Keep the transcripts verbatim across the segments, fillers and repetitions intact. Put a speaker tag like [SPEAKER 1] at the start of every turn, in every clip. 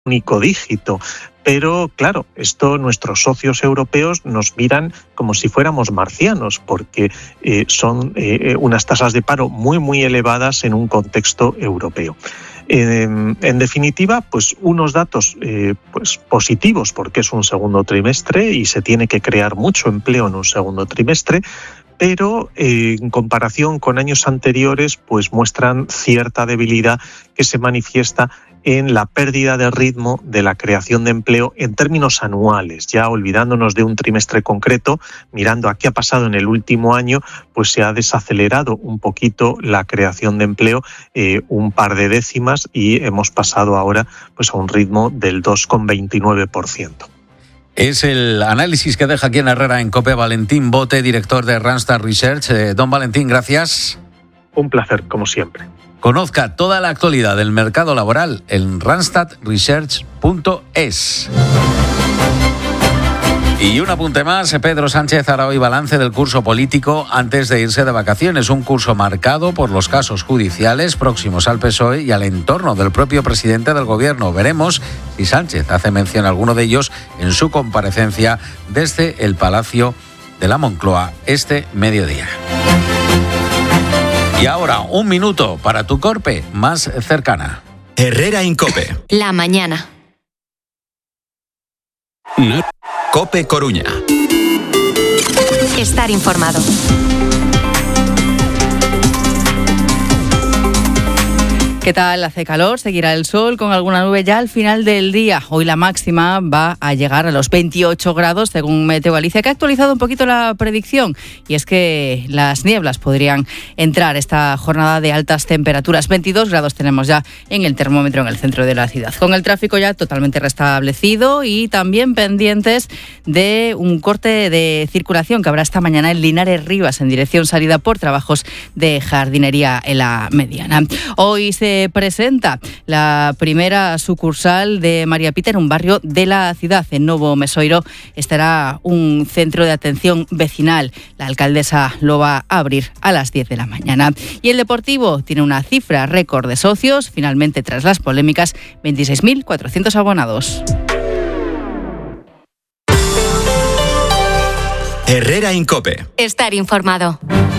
[SPEAKER 1] único dígito. Pero claro, esto nuestros socios europeos nos miran como si fuéramos marcianos, porque eh, son eh, unas tasas de paro muy, muy elevadas en un contexto europeo. Eh, en definitiva, pues unos datos eh, pues positivos, porque es un segundo trimestre y se tiene que crear mucho empleo en un segundo trimestre, pero eh, en comparación con años anteriores, pues muestran cierta debilidad que se manifiesta en la pérdida de ritmo de la creación de empleo en términos anuales. Ya olvidándonos de un trimestre concreto, mirando a qué ha pasado en el último año, pues se ha desacelerado un poquito la creación de empleo, eh, un par de décimas, y hemos pasado ahora pues a un ritmo del dos coma veintinueve por ciento.
[SPEAKER 2] Es el análisis que deja aquí en Herrera en COPE Valentín Bote, director de Randstad Research. Eh, don Valentín, gracias.
[SPEAKER 1] Un placer, como siempre.
[SPEAKER 2] Conozca toda la actualidad del mercado laboral en randstad research punto es. Y un apunte más, Pedro Sánchez hará hoy balance del curso político antes de irse de vacaciones. Un curso marcado por los casos judiciales próximos al P S O E y al entorno del propio presidente del gobierno. Veremos si Sánchez hace mención a alguno de ellos en su comparecencia desde el Palacio de la Moncloa este mediodía. Y ahora, un minuto para tu Corpe más cercana.
[SPEAKER 3] Herrera en COPE.
[SPEAKER 4] La mañana.
[SPEAKER 3] COPE Coruña.
[SPEAKER 4] Estar informado.
[SPEAKER 5] ¿Qué tal? Hace calor, seguirá el sol con alguna nube ya al final del día. Hoy la máxima va a llegar a los veintiocho grados, según Meteo Galicia, que ha actualizado un poquito la predicción. Y es que las nieblas podrían entrar esta jornada de altas temperaturas. veintidós grados tenemos ya en el termómetro en el centro de la ciudad. Con el tráfico ya totalmente restablecido y también pendientes de un corte de circulación que habrá esta mañana en Linares Rivas en dirección salida por trabajos de jardinería en la mediana. Hoy se presenta la primera sucursal de María Pita en un barrio de la ciudad. En Novo Mesoiro estará un centro de atención vecinal. La alcaldesa lo va a abrir a las diez de la mañana. Y el Deportivo tiene una cifra récord de socios. Finalmente, tras las polémicas, veintiséis mil cuatrocientos abonados.
[SPEAKER 3] Herrera en COPE.
[SPEAKER 4] Estar informado.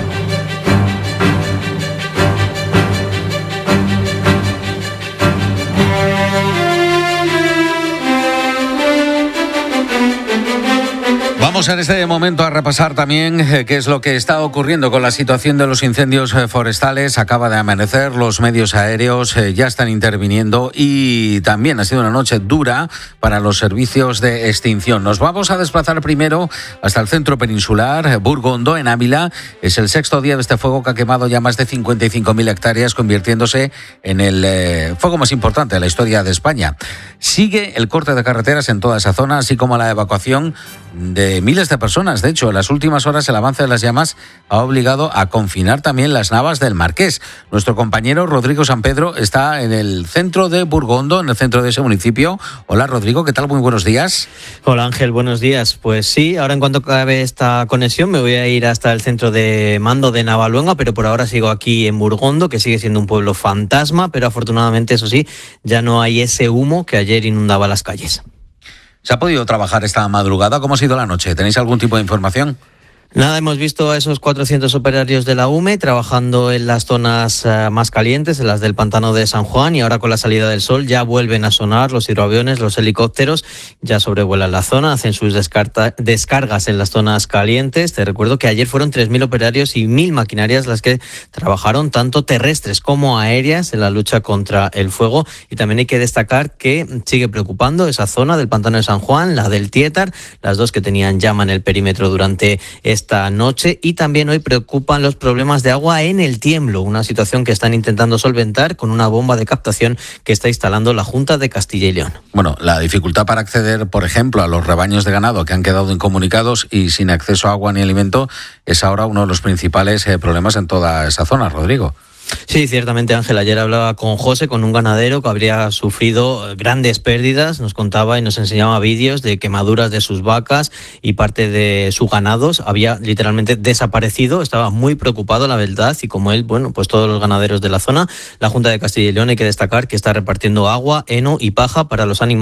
[SPEAKER 2] Vamos en este momento a repasar también eh, qué es lo que está ocurriendo con la situación de los incendios eh, forestales. Acaba de amanecer, los medios aéreos eh, ya están interviniendo y también ha sido una noche dura para los servicios de extinción. Nos vamos a desplazar primero hasta el centro peninsular, eh, Burgondo, en Ávila. Es el sexto día de este fuego que ha quemado ya más de cincuenta y cinco mil hectáreas, convirtiéndose en el eh, fuego más importante de la historia de España. Sigue el corte de carreteras en toda esa zona, así como la evacuación de miles de personas. De hecho, en las últimas horas el avance de las llamas ha obligado a confinar también las Navas del Marqués. Nuestro compañero Rodrigo San Pedro está en el centro de Burgondo, en el centro de ese municipio. Hola Rodrigo, ¿qué tal? Muy buenos días.
[SPEAKER 6] Hola Ángel, buenos días. Pues sí, ahora en cuanto acabe esta conexión me voy a ir hasta el centro de mando de Navaluenga, pero por ahora sigo aquí en Burgondo, que sigue siendo un pueblo fantasma, pero afortunadamente, eso sí, ya no hay ese humo que ayer inundaba las calles.
[SPEAKER 2] ¿Se ha podido trabajar esta madrugada? ¿Cómo ha sido la noche? ¿Tenéis algún tipo de información?
[SPEAKER 6] Nada, hemos visto a esos cuatrocientos operarios de la U M E trabajando en las zonas uh, más calientes, en las del pantano de San Juan, y ahora con la salida del sol ya vuelven a sonar los hidroaviones, los helicópteros, ya sobrevuelan la zona, hacen sus descarta- descargas en las zonas calientes. Te recuerdo que ayer fueron tres mil operarios y mil maquinarias las que trabajaron, tanto terrestres como aéreas, en la lucha contra el fuego. Y también hay que destacar que sigue preocupando esa zona del pantano de San Juan, la del Tietar, las dos que tenían llama en el perímetro durante este esta noche, y también hoy preocupan los problemas de agua en el Tiemblo, una situación que están intentando solventar con una bomba de captación que está instalando la Junta de Castilla y León.
[SPEAKER 2] Bueno, la dificultad para acceder, por ejemplo, a los rebaños de ganado que han quedado incomunicados y sin acceso a agua ni alimento es ahora uno de los principales eh, problemas en toda esa zona, Rodrigo.
[SPEAKER 6] Sí, ciertamente, Ángel. Ayer hablaba con José, con un ganadero que habría sufrido grandes pérdidas. Nos contaba y nos enseñaba vídeos de quemaduras de sus vacas y parte de sus ganados. Había literalmente desaparecido. Estaba muy preocupado, la verdad. Y como él, bueno, pues todos los ganaderos de la zona, la Junta de Castilla y León, hay que destacar que está repartiendo agua, heno y paja para los animales